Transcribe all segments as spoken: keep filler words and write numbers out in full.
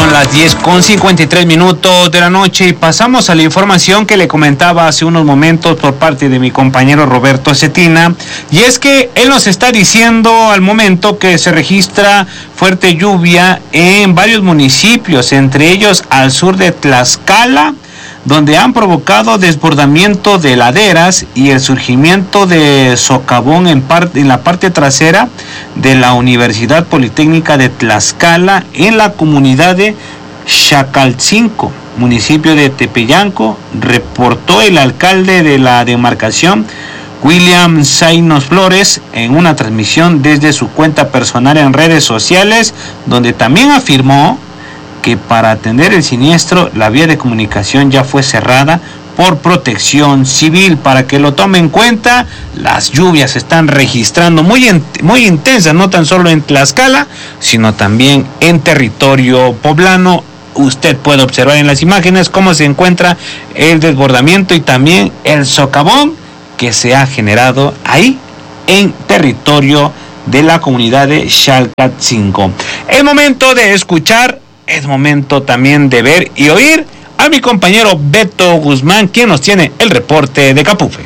Son las diez con cincuenta y tres minutos de la noche y pasamos a la información que le comentaba hace unos momentos por parte de mi compañero Roberto Cetina, y es que él nos está diciendo al momento que se registra fuerte lluvia en varios municipios, entre ellos al sur de Tlaxcala, donde han provocado desbordamiento de laderas y el surgimiento de socavón en, parte, en la parte trasera de la Universidad Politécnica de Tlaxcala, en la comunidad de Xacalcinco, municipio de Tepeyanco, reportó el alcalde de la demarcación, William Zainos Flores, en una transmisión desde su cuenta personal en redes sociales, donde también afirmó que para atender el siniestro la vía de comunicación ya fue cerrada por Protección Civil. Para que lo tome en cuenta, las lluvias se están registrando muy, muy intensas, no tan solo en Tlaxcala, sino también en territorio poblano. Usted puede observar en las imágenes cómo se encuentra el desbordamiento y también el socavón que se ha generado ahí en territorio de la comunidad de Xalcatzinco. Es momento de escuchar, es momento también de ver y oír a mi compañero Beto Guzmán, quien nos tiene el reporte de Capufe.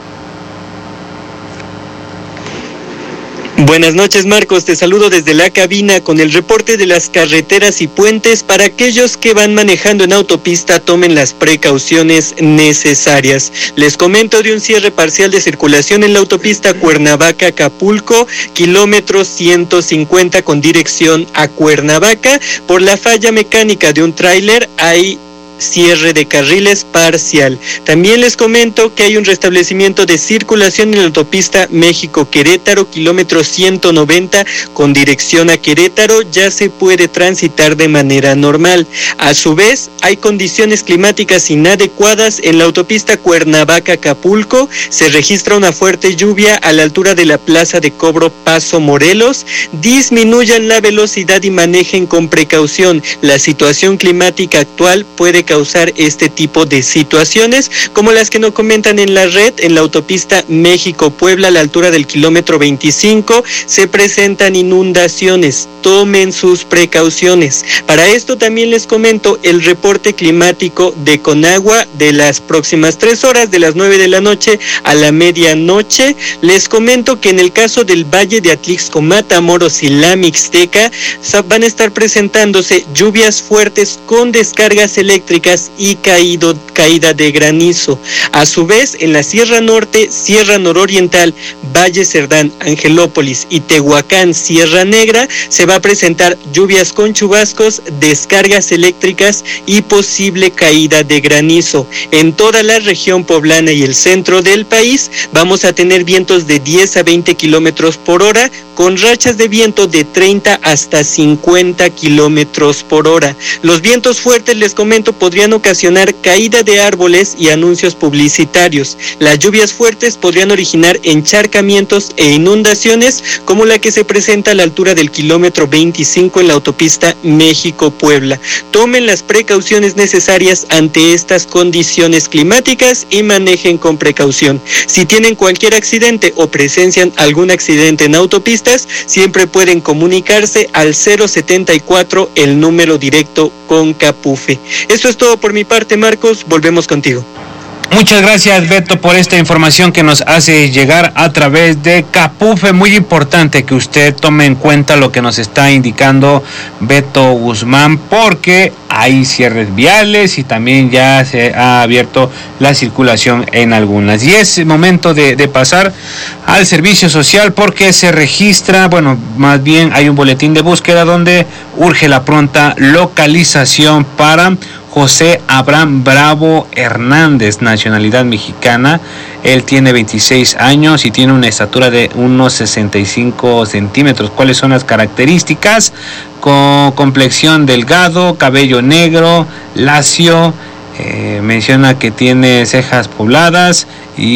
Buenas noches, Marcos, te saludo desde la cabina con el reporte de las carreteras y puentes. Para aquellos que van manejando en autopista, tomen las precauciones necesarias. Les comento de un cierre parcial de circulación en la autopista Cuernavaca-Acapulco, kilómetro ciento cincuenta con dirección a Cuernavaca. Por la falla mecánica de un tráiler hay cierre de carriles parcial. También les comento que hay un restablecimiento de circulación en la autopista México-Querétaro, kilómetro ciento noventa con dirección a Querétaro, ya se puede transitar de manera normal. A su vez, hay condiciones climáticas inadecuadas en la autopista Cuernavaca-Acapulco, se registra una fuerte lluvia a la altura de la plaza de cobro Paso Morelos. Disminuyan la velocidad y manejen con precaución. La situación climática actual puede causar este tipo de situaciones, como las que nos comentan en la red. En la autopista México-Puebla, a la altura del kilómetro veinticinco, se presentan inundaciones. Tomen sus precauciones. Para esto también les comento el reporte climático de Conagua de las próximas tres horas, de las nueve de la noche a la medianoche. Les comento que en el caso del Valle de Atlixco, Matamoros y la Mixteca, van a estar presentándose lluvias fuertes con descargas eléctricas y caído, caída de granizo. A su vez, en la Sierra Norte, Sierra Nororiental, Valle Cerdán, Angelópolis y Tehuacán, Sierra Negra, se va a presentar lluvias con chubascos, descargas eléctricas y posible caída de granizo. En toda la región poblana y el centro del país vamos a tener vientos de diez a veinte kilómetros por hora, con rachas de viento de treinta hasta cincuenta kilómetros por hora. Los vientos fuertes, les comento, podrían ocasionar caída de árboles y anuncios publicitarios. Las lluvias fuertes podrían originar encharcamientos e inundaciones, como la que se presenta a la altura del kilómetro veinticinco en la autopista México-Puebla. Tomen las precauciones necesarias ante estas condiciones climáticas y manejen con precaución. Si tienen cualquier accidente o presencian algún accidente en autopistas, siempre pueden comunicarse al cero setenta y cuatro, el número directo con Capufe. Esto es todo por mi parte, Marcos, volvemos contigo. Muchas gracias, Beto, por esta información que nos hace llegar a través de Capufe. Muy importante que usted tome en cuenta lo que nos está indicando Beto Guzmán, porque hay cierres viales y también ya se ha abierto la circulación en algunas. Y es momento de, de pasar al servicio social, porque se registra, bueno, más bien hay un boletín de búsqueda donde urge la pronta localización para José Abraham Bravo Hernández, nacionalidad mexicana. Él tiene veintiséis años y tiene una estatura de unos sesenta y cinco centímetros. ¿Cuáles son las características? Con complexión delgado, cabello negro, lacio. Eh, menciona que tiene cejas pobladas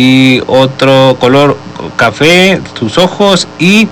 y otro color café, sus ojos, y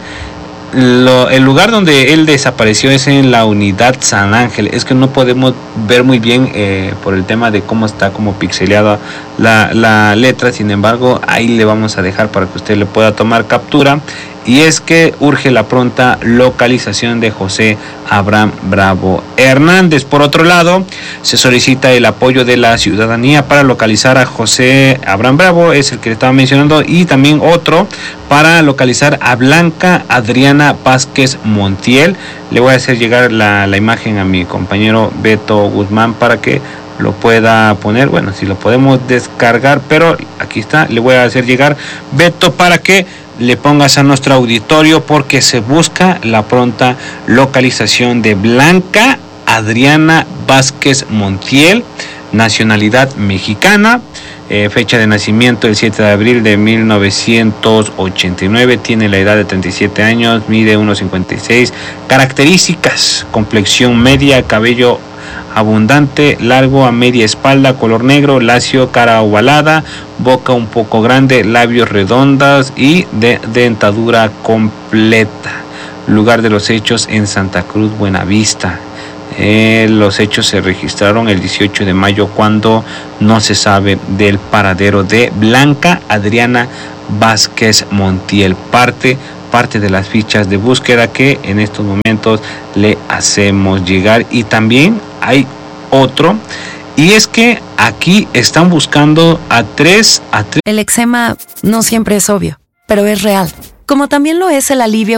Lo, el lugar donde él desapareció es en la unidad San Ángel. Es que no podemos ver muy bien eh, por el tema de cómo está como pixeleada la, la letra. Sin embargo, ahí le vamos a dejar para que usted le pueda tomar captura. y es que urge la pronta localización de José Abraham Bravo Hernández. Por otro lado, se solicita el apoyo de la ciudadanía para localizar a José Abraham Bravo, es el que le estaba mencionando, y también otro para localizar a Blanca Adriana Vázquez Montiel. Le voy a hacer llegar la, la imagen a mi compañero Beto Guzmán para que lo pueda poner, bueno, si lo podemos descargar, pero aquí está, le voy a hacer llegar, Beto, para que le pongas a nuestro auditorio, porque se busca la pronta localización de Blanca Adriana Vázquez Montiel, nacionalidad mexicana, eh, fecha de nacimiento el siete de abril de mil novecientos ochenta y nueve, tiene la edad de treinta y siete años, mide uno cincuenta y seis, características, complexión media, cabello abundante, largo a media espalda, color negro, lacio, cara ovalada, boca un poco grande, labios redondos y de dentadura completa. Lugar de los hechos en Santa Cruz, Buenavista. Eh, los hechos se registraron el dieciocho de mayo, cuando no se sabe del paradero de Blanca Adriana Vázquez Montiel. Parte parte de las fichas de búsqueda que en estos momentos le hacemos llegar. Y también hay otro, y es que aquí están buscando a tres, a tres. El eczema no siempre es obvio, pero es real, como también lo es el alivio